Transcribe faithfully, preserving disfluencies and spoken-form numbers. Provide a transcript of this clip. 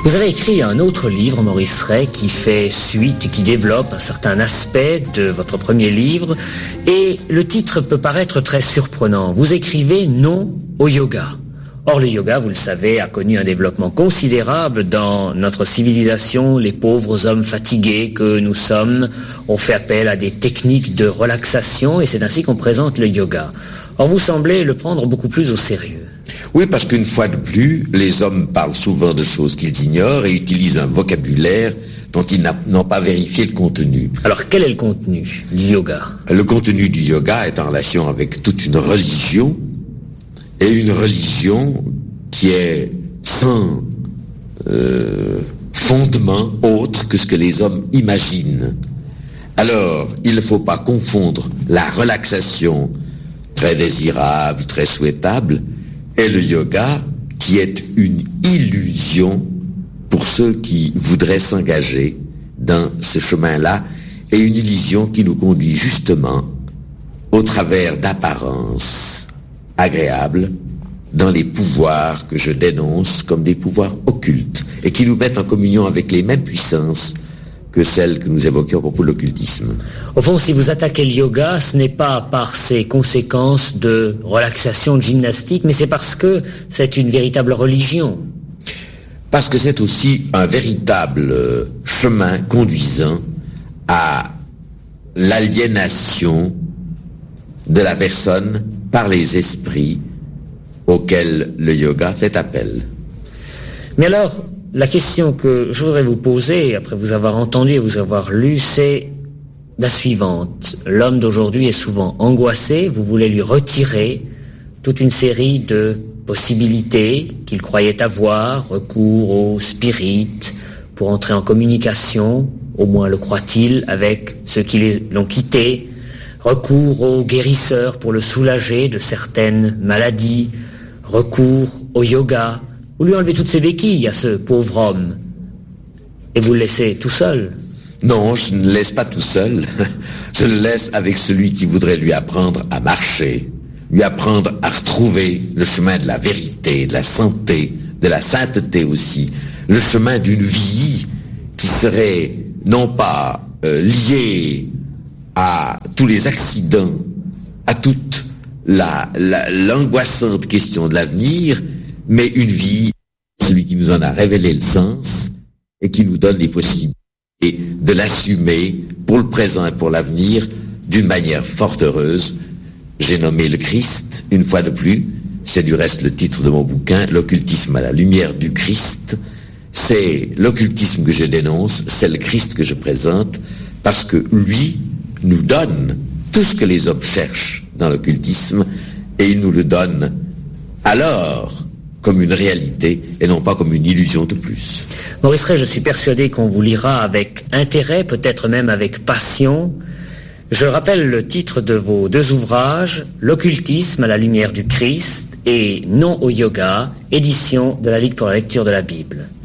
Vous avez écrit un autre livre, Maurice Rey, qui fait suite, qui développe un certain aspect de votre premier livre, et le titre peut paraître très surprenant. Vous écrivez « Non au yoga ». Or, le yoga, vous le savez, a connu un développement considérable dans notre civilisation. Les pauvres hommes fatigués que nous sommes ont fait appel à des techniques de relaxation, et c'est ainsi qu'on présente le yoga. Or, vous semblez le prendre beaucoup plus au sérieux. Oui, parce qu'une fois de plus, les hommes parlent souvent de choses qu'ils ignorent et utilisent un vocabulaire dont ils n'ont pas vérifié le contenu. Alors, quel est le contenu du yoga ? Le contenu du yoga est en relation avec toute une religion, et une religion qui est sans euh, fondement autre que ce que les hommes imaginent. Alors, il ne faut pas confondre la relaxation très désirable, très souhaitable, et le yoga qui est une illusion pour ceux qui voudraient s'engager dans ce chemin-là, et une illusion qui nous conduit justement au travers d'apparences agréables dans les pouvoirs que je dénonce comme des pouvoirs occultes et qui nous mettent en communion avec les mêmes puissances que celles que nous évoquions à propos de l'occultisme. Au fond, si vous attaquez le yoga, ce n'est pas par ses conséquences de relaxation, de gymnastique, mais c'est parce que c'est une véritable religion. Parce que c'est aussi un véritable chemin conduisant à l'aliénation de la personne par les esprits auxquels le yoga fait appel. Mais alors, la question que je voudrais vous poser, après vous avoir entendu et vous avoir lu, c'est la suivante. L'homme d'aujourd'hui est souvent angoissé, vous voulez lui retirer toute une série de possibilités qu'il croyait avoir, recours au spirit pour entrer en communication, au moins le croit-il, avec ceux qui l'ont quitté, recours aux guérisseurs pour le soulager de certaines maladies, recours au yoga. Vous lui enlevez toutes ses béquilles à ce pauvre homme et vous le laissez tout seul. Non, je ne le laisse pas tout seul. Je le laisse avec celui qui voudrait lui apprendre à marcher, lui apprendre à retrouver le chemin de la vérité, de la santé, de la sainteté aussi, le chemin d'une vie qui serait non pas euh, liée à tous les accidents, à toute la, la, l'angoissante question de l'avenir, mais une vie, celui qui nous en a révélé le sens et qui nous donne les possibilités de l'assumer pour le présent et pour l'avenir d'une manière fort heureuse. J'ai nommé le Christ, une fois de plus, c'est du reste le titre de mon bouquin, l'occultisme à la lumière du Christ. C'est l'occultisme que je dénonce, c'est le Christ que je présente, parce que lui nous donne tout ce que les hommes cherchent dans l'occultisme, et il nous le donne alors comme une réalité et non pas comme une illusion de plus. Maurice Rey, je suis persuadé qu'on vous lira avec intérêt, peut-être même avec passion. Je rappelle le titre de vos deux ouvrages, L'occultisme à la lumière du Christ et Non au yoga, édition de la Ligue pour la lecture de la Bible.